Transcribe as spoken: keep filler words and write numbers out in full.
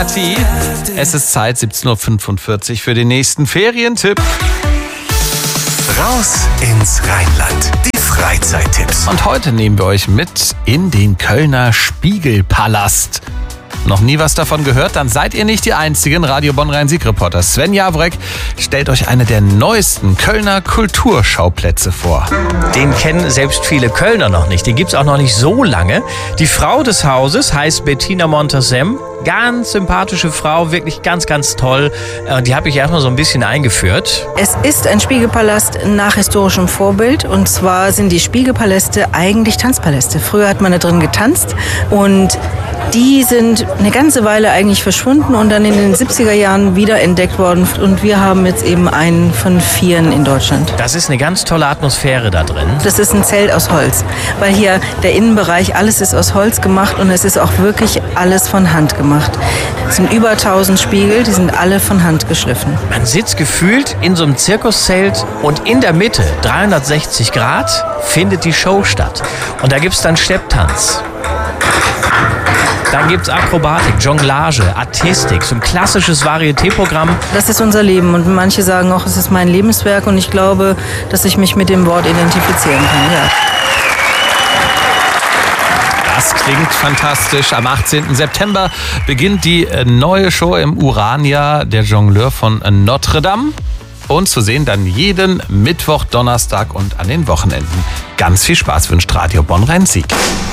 Party. Es ist Zeit, siebzehn Uhr fünfundvierzig für den nächsten Ferientipp. Raus ins Rheinland. Die Freizeittipps. Und heute nehmen wir euch mit in den Kölner Spiegelpalast. Noch nie was davon gehört? Dann seid ihr nicht die einzigen. Radio Bonn-Rhein-Sieg-Reporter Sven Jaworek stellt euch eine der neuesten Kölner Kulturschauplätze vor. Den kennen selbst viele Kölner noch nicht. Den gibt's auch noch nicht so lange. Die Frau des Hauses heißt Bettina Montasem. Ganz sympathische Frau, wirklich ganz, ganz toll. Die habe ich erstmal so ein bisschen eingeführt. Es ist ein Spiegelpalast nach historischem Vorbild. Und zwar sind die Spiegelpaläste eigentlich Tanzpaläste. Früher hat man da drin getanzt und die sind eine ganze Weile eigentlich verschwunden und dann in den siebziger Jahren wieder entdeckt worden. Und wir haben jetzt eben einen von vieren in Deutschland. Das ist eine ganz tolle Atmosphäre da drin. Das ist ein Zelt aus Holz, weil hier der Innenbereich, alles ist aus Holz gemacht und es ist auch wirklich alles von Hand gemacht. Es sind über tausend Spiegel, die sind alle von Hand geschliffen. Man sitzt gefühlt in so einem Zirkuszelt und in der Mitte, dreihundertsechzig Grad, findet die Show statt. Und da gibt es dann Stepptanz. Dann gibt es Akrobatik, Jonglage, Artistik, so ein klassisches Varieté-Programm. Das ist unser Leben und manche sagen auch, es ist mein Lebenswerk und ich glaube, dass ich mich mit dem Wort identifizieren kann. Ja. Das klingt fantastisch. Am achtzehnten September beginnt die neue Show im Urania, der Jongleur von Notre Dame. Und zu sehen dann jeden Mittwoch, Donnerstag und an den Wochenenden. Ganz viel Spaß wünscht Radio Bonn-Rhein-Sieg.